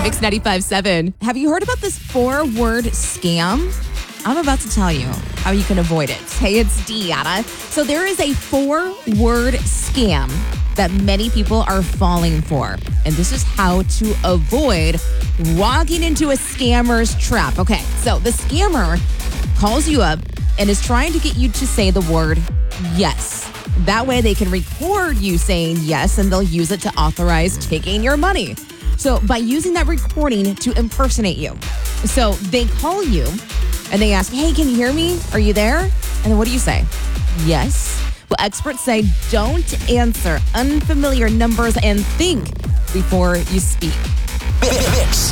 Mix 95.7. Have you heard about this 4-word scam? I'm about to tell you how you can avoid it. Hey, it's Deanna. So there is a 4-word scam that many people are falling for. And this is how to avoid walking into a scammer's trap. Okay, so the scammer calls you up and is trying to get you to say the word yes. That way they can record you saying yes and they'll use it to authorize taking your money. So by using that recording to impersonate you. So they call you and they ask, hey, can you hear me? Are you there? And then what do you say? Yes. Well, experts say don't answer unfamiliar numbers and think before you speak. Mix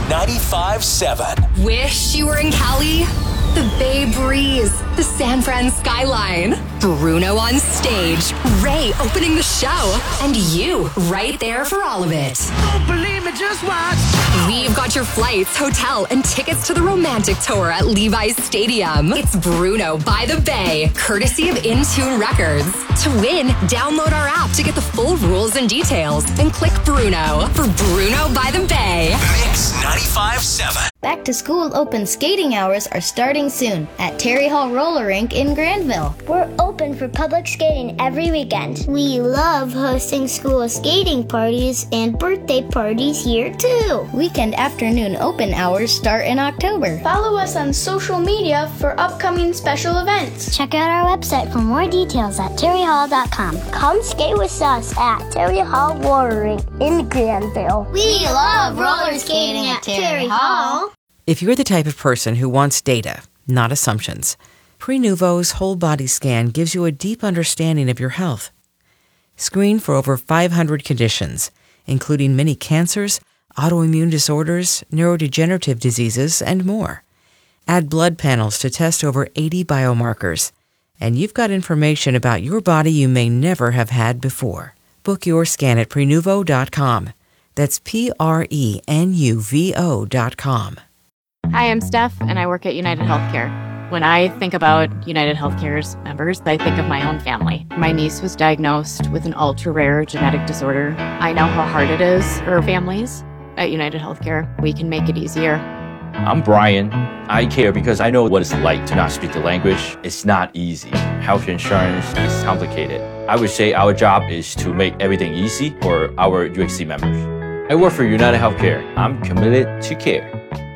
95.7. Wish you were in Cali? The Bay Breeze, the San Fran skyline, Bruno on stage, Ray opening the show, and you right there for all of it. Don't believe me, just watch. We've got your flights, hotel, and tickets to the romantic tour at Levi's Stadium. It's Bruno by the Bay, courtesy of Intune Records. To win, download our app to get the full rules and details, and click Bruno for Bruno by the Bay. Mix 95.7. Back to school open skating hours are starting soon at Terry Hall Roller Rink in Granville. We're open for public skating every weekend. We love hosting school skating parties and birthday parties here too. Weekend afternoon open hours start in October. Follow us on social media for upcoming special events. Check out our website for more details at terryhall.com. Come skate with us at Terry Hall Roller Rink in Granville. We love roller skating at Terry Hall. If you're the type of person who wants data, not assumptions, Prenuvo's whole body scan gives you a deep understanding of your health. Screen for over 500 conditions, including many cancers, autoimmune disorders, neurodegenerative diseases, and more. Add blood panels to test over 80 biomarkers, and you've got information about your body you may never have had before. Book your scan at Prenuvo.com. That's Prenuvo.com. Hi, I'm Steph, and I work at United Healthcare. When I think about United Healthcare's members, I think of my own family. My niece was diagnosed with an ultra-rare genetic disorder. I know how hard it is for families. At United Healthcare, we can make it easier. I'm Brian. I care because I know what it's like to not speak the language. It's not easy. Health insurance is complicated. I would say our job is to make everything easy for our UHC members. I work for United Healthcare. I'm committed to care.